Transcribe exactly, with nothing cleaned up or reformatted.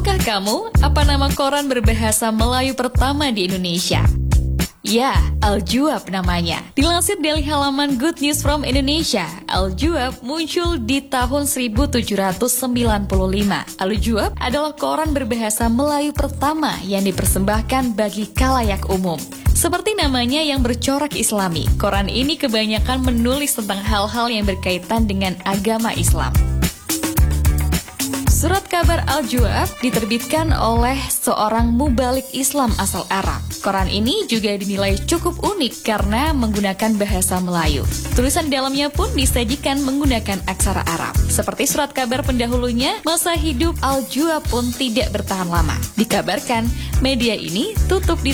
Tahukah kamu apa nama koran berbahasa Melayu pertama di Indonesia? Ya, Al-Juwab namanya. Dilansir dari halaman Good News from Indonesia, Al-Juwab muncul di tahun seribu tujuh ratus sembilan puluh lima. Al-Juwab adalah koran berbahasa Melayu pertama yang dipersembahkan bagi khalayak umum. Seperti namanya yang bercorak Islami, koran ini kebanyakan menulis tentang hal-hal yang berkaitan dengan agama Islam. Surat kabar Al-Juwab diterbitkan oleh seorang mubalik Islam asal Arab. Koran ini juga dinilai cukup unik karena menggunakan bahasa Melayu. Tulisan dalamnya pun disajikan menggunakan aksara Arab. Seperti surat kabar pendahulunya, masa hidup Al-Juwab pun tidak bertahan lama. Dikabarkan, media ini tutup di